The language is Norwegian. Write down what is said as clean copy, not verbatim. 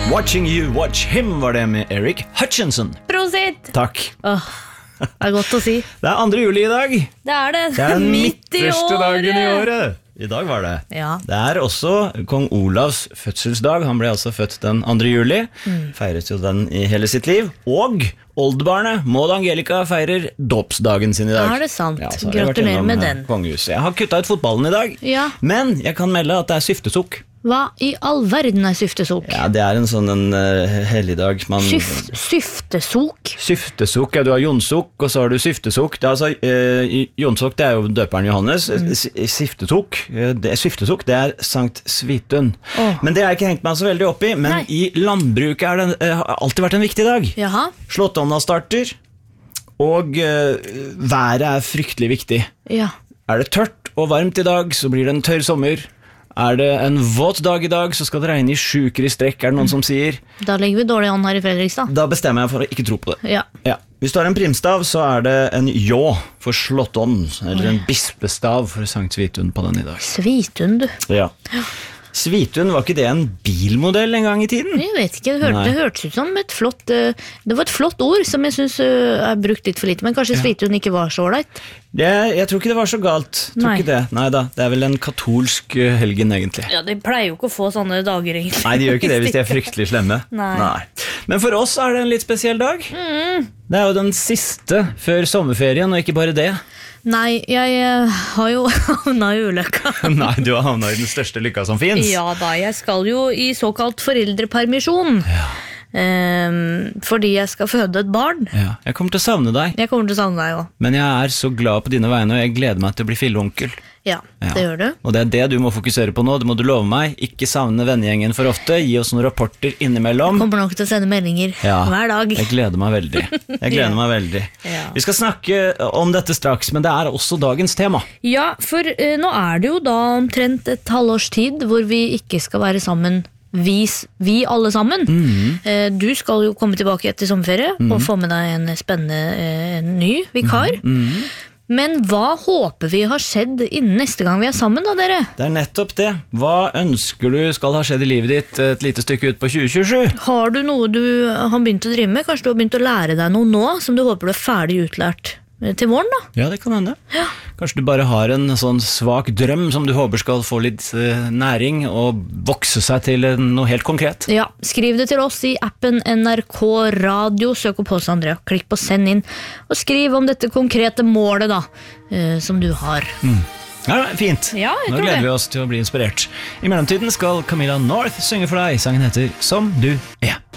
Watching You Watch Him var det med Eric Hutchinson. Prosit! Takk. Det er godt å si. Det er 2. juli i dag. Det er det. Det er den Midt i midterste dagen i året. året. I dag var det. Ja. Det er også kong Olavs fødselsdag. Han ble altså født den 2. juli. Feiret jo den i hele sitt liv. Og oldebarnet Maud Angelica feirer dåpsdagen sin i dag. Er det sant? Ja, så har jeg vært Gratulerer innom, med den. Kongehuset. Jeg har kuttet ut fotballen i dag. Ja. Men jeg kan melde at det er syftesukk. Hva i all verden er syftesok? Ja, det er en sånn helligdag. Syftesok? Syftesukk, ja, du har jonsukk, og så har du syftesukk. Det er altså, jonsukk, det er jo døperen Johannes. Syftesukk, det er Sankt Svitun. Men det har jeg ikke hengt meg så veldig opp i. Men Nei. i landbruket har det alltid vært en viktig dag. Jaha. Slåttonna starter, og været er fryktelig viktig. Ja. Er det tørt og varmt i dag, så blir det en tørr sommer. Er det en våt dag i dag, så skal det regne i 7 uker i strekk, er det noen som sier. Da legger vi dårlig an her i Fredrikstad. Da bestemmer jeg for å ikke tro på det. Ja. Ja. Hvis du har en primstav, så er det en jå for slåttonn, eller en bispestav for Sankt Svitun på den i dag. Svitun, du. Ja. Svitun, var ikke det en bilmodell en gang i tiden? Jeg vet ikke, det hørtes ut som et flott det var et flott ord som jeg synes er brukt litt for lite, men kanskje Svitun ikke var så ålreit. Jeg tror ikke det var så galt. Nei. Ikke det. Neida, det er vel en katolsk helgen egentlig. Ja, de pleier jo ikke å få sånne dager egentlig. Nei, de gjør ikke det hvis de er fryktelig slemme. Nei. Men for oss er det en litt spesiell dag. Det er jo den siste før sommerferien, og ikke bare det. Nei, jeg har jo havnet i ulykka. Nei, du har havnet i den største lykka som finnes. Ja da, jeg skal jo i såkalt foreldrepermisjon. Fordi jeg skal føde et barn. Ja, jeg kommer til å savne deg. Jeg kommer til å savne deg også. Men jeg er så glad på dine vegne, og jeg gleder meg til å bli filleonkel. Ja, det gjør du. Og det er det du må fokusere på nå, det må du love meg. Ikke savne vennegjengen for ofte, gi oss noen rapporter innimellom. Kommer nok til å sende meldinger hver dag. Jeg gleder meg veldig. Ja. Vi skal snakke om dette straks, men det er også dagens tema. Ja, for nå er det jo da omtrent et halvårs tid hvor vi ikke skal være sammen. Vi alle sammen. Du skal jo komme tilbake etter sommerferie og få med deg en spennende ny vikar. Men hva håper vi har skjedd innen neste gang vi er sammen da, dere? Det er nettopp det. Hva ønsker du skal ha skjedd i livet ditt et lite stykke ut på 2027? Har du noe du har begynt å drive med? Kanskje du har begynt å lære deg noe nå som du håper du er ferdig utlært til våren da? Ja, det kan hende. Kanskje du bare har en sånn svak drøm som du håper skal få litt næring og vokse seg til noe helt konkret. Ja, skriv det til oss i appen NRK Radio, søk opp hos Andrea, klikk på send inn, og skriv om dette konkrete målet da, som du har. Ja, fint. Ja, jeg Nå tror gleder det. vi oss til å bli inspirert. I mellomtiden skal Camilla North synge for deg. Sangen heter Som du er.